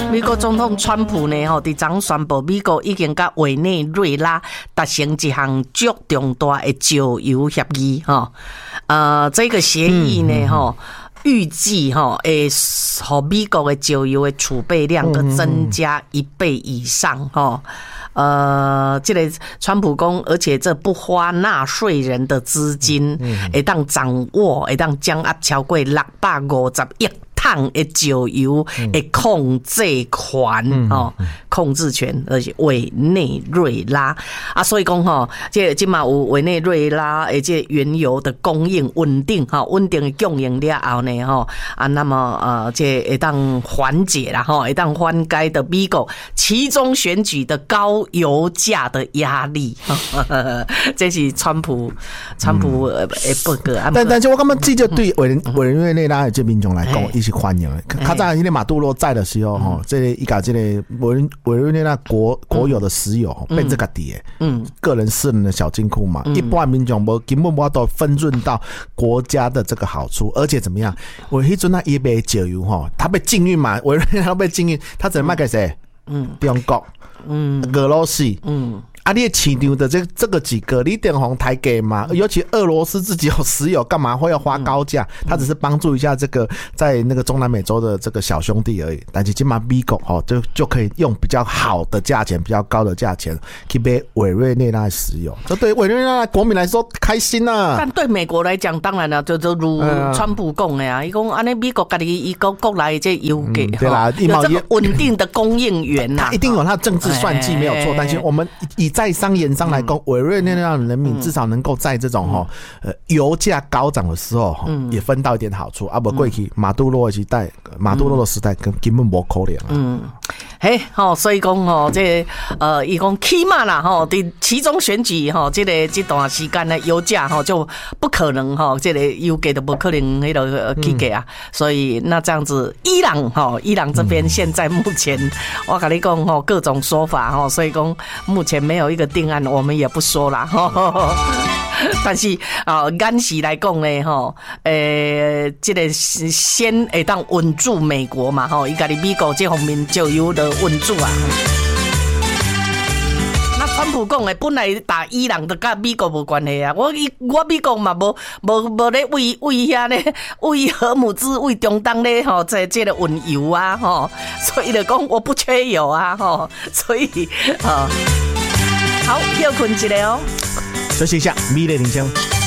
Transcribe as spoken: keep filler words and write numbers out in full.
美国总统川普呢，吼，伫昨宣布，美国已经甲委内瑞拉达成一项足重大的石油协议，吼，呃，这个协议呢，吼、嗯。预计哈，诶，和美国的石油的储备量个增加一倍以上哈。呃，这个川普讲，而且这不花纳税人的资金，会当掌握，会当掌握超过六百五十亿桶的石油的控制权哦，控制权，而且委内瑞拉啊，所以讲吼，这今嘛有委内瑞拉而且原油的供应稳定哈，稳定的供应了后呢吼啊，那么呃，这会当缓解啦吼，会当缓解的美国其中选举的高油价的压力，这是川普川普的报告。 但但是我感觉这就对委委内瑞拉的这民众来讲，伊是欢迎的。较早迄个马杜罗在的时候，吼，这个伊甲这个委委内瑞拉国国有的石油变这个底的，嗯，个人私人的小金库嘛，一般民众无根本无都分润到国家的这个好处，而且怎么样？我迄阵那一杯石油吼，他被禁运嘛，委内瑞拉被禁运，他只能卖给谁？嗯，中国，嗯，俄罗斯，嗯。啊，你市场的这这个几个，你点红台给嘛？尤其俄罗斯自己有石油，干嘛会要花高价？他只是帮助一下这个在那个中南美洲的这个小兄弟而已。但是今嘛美国哦，就就可以用比较好的价钱、比较高的价钱去买委内瑞拉的石油，这对委内瑞拉国民来说开心啊！ 但对美国来讲，当然了，就就如川普讲的啊，伊讲安尼美国家己伊国国内这油给、嗯、 对啦， 有这个稳定的供应源呐、啊， 他一定有他的政治算计没有错，但是我们以在商言商来讲，委内瑞拉人民至少能够在这种哈呃油价高涨的时候，也分到一点好处。啊，不过去马杜罗的时代，马杜罗的时代根根本无可能啊。嗯， 嘿，吼，所以讲吼，这呃，伊讲起码啦，吼，伫其中选举吼，这个这段时间的油价吼就不可能吼，这个油价都不可能迄个起价啊。所以那这样子，伊朗吼，伊朗这边现在目前我跟你讲吼，各种说法吼，所以讲目前没有一个定案，我们也不说啦。但是啊，按时来讲呢，吼，诶，这个先会当稳住美国嘛，吼，伊家己美国这方面就有的稳住啊。那川普讲的本来打伊朗的跟美国无关系啊，我我美国嘛无无无咧为为遐咧为荷姆兹为中东咧吼，在这个运油啊吼，所以就讲我不缺油啊吼，所以啊。好，休困一下哦。 休息一下，米类铃声。